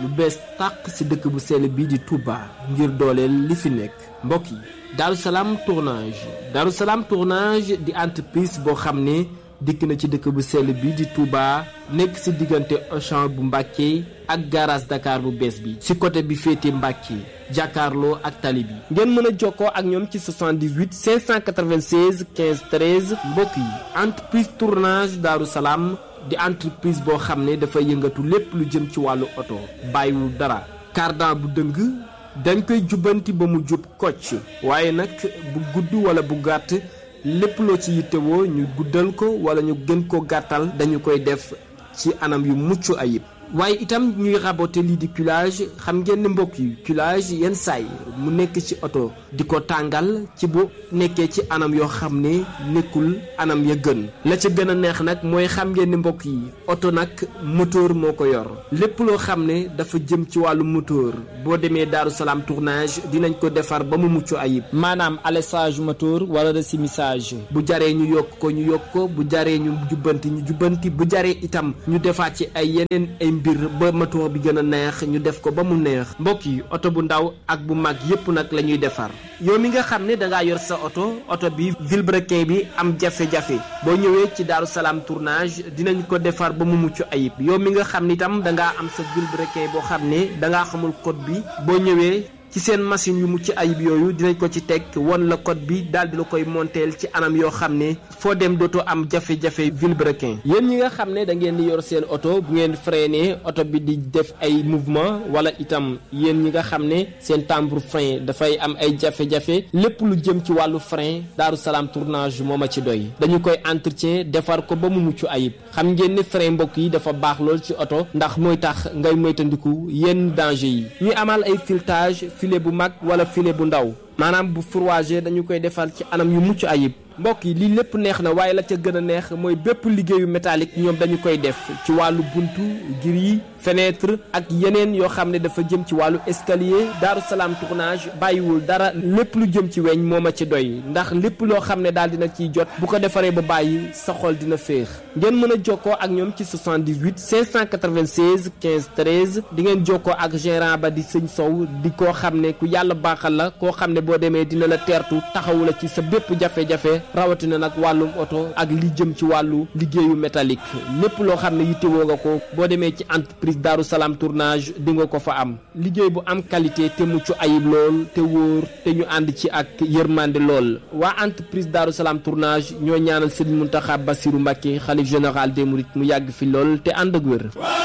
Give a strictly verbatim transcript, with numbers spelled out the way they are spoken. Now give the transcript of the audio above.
lu bees tàq ci dëkk bu sell bii di Touba ngir dooleel li fi nekk mbokk yi Darou Salam tournage Darou Salam tournage di entreprise boo xam ne dikk na ci dëkk bu sell bii di Touba nekk ci diggante Auchan bu Mbàkke ak garage Dakar bu bees bi ci côté bi féete Mbàkke jàkkaarloo ak tali bi ngeen mën a jokkoo ak ñoom ci soixante-dix-huit cinq cent quatre-vingt-seize quinze treize mbokk yi entreprise tournage Darou Salam di entreprise boo xam ne dafa yëngatu lépp lu jëm ci wàllu oto bàyyiwul dara cardan bu dëng dañ koy jubbanti ba mu jub kocc waaye nag bu gudd wala bu gàtt lépp loo ci yittewoo ñu guddal ko wala ñu gën ko gàttal dañu koy def ci anam yu mucc ayib waaye itam ñuy raboter lii di culage xam ngeen ne mbokk yi culage yenn saay mu nekk ci oto di ko tàngal ci bu nekkee ci anam yoo xam ne nekkul anam ya gën la ca gën a neex nag mooy xam ngeen ne mbokk yi oto nag moteur moo ko yor lépp loo xam ne dafa jëm ci wàllu moteur boo demee Darou Salam tournage dinañ ko defar ba mu mucc ayib maanaam alessage moteur wala resumissage bu jaree ñu yokk ko ñu yokk ko bu jaree ñu jubbanti ñu jubbanti bu jaree itam ñu defaat ci ay yeneen ay mbir ba moteur bi gën a neex ñu def ko ba mu neex mbokk yi oto bu ndaw ak bu mag yépp nag la ñuy defar yow mi nga xam ne dangaa yor sa oto oto bi vilebrequin bi am jafe-jafe boo ñëwee ci Darou Salam tournage dinañ ko defar ba mu mucc ayib yow mi nga xam ni itam dangaa am sa vilebrequin boo xam ne dangaa xamul code bi boo ñëwee ci seen machine yu mucc ayib yooyu dinañ ko ci teg won la code bi daal di la koy monteel ci anam yoo xam ne foo dem dootoo am jafe-jafe vilebrequin yéen ñi nga xam ne da ngeen di yor seen oto bu ngeen freiné oto bi di def ay mouvement wala itam yéen ñi nga xam ne seen timbre frein dafay am ay jafe-jafe lépp lu jëm ci wàllu frein Darou Salam tournage moo ma ci doy dañu koy entretien defar ko ba mu mucc ayib xam ngeen ne frein mbokk yi dafa baax lool ci oto ndax mooy tax ngay moytandiku yenn danger yi ñuy amal ay filetage filet bu mag wala filet bu ndaw maanaam bu fourragé dañu koy defal ci anam yu mucc ayib mbokk yi lii lépp neex na waaye la ca gën a neex mooy bépp liggéeyu métallique ñoom dañu koy def ci wàllu buntu gris fenêtre ak yeneen yoo xam ne dafa jëm ci wàllu escalier Darou Salam tournage bàyyiwul dara lépp lu jëm ci weñ moo ma ci doy ndax lépp loo xam ne daal dina ciy jot bu ko defaree ba bàyyi sa xol dina féex ngeen mën a jokkoo ak ñoom ci soixante-dix-huit cinq cent quatre-vingt-seize quinze treize di ngeen jokkoo ak gérant ba di sëñ Sow di koo xam ne ku yàlla baaxal la koo xam ne boo demee dina la teertu taxawu la ci sa bépp jafe-jafe rawatina nag wàllum oto ak li jëm ci wàllu liggéeyu métallique lépp loo xam ne yittewoo nga ko boo demee ci entreprise Darou Salam tournage di nga ko fa am liggéey bu am qualité te mucc ayib lool te wóor te ñu ànd ci ak yërmande lool waa entreprise Darou Salam tournage ñoo ñaanal Serigne Mountakha Bassirou Mbacké xalif général des mourides mu yàgg fi lool te ànd ak wér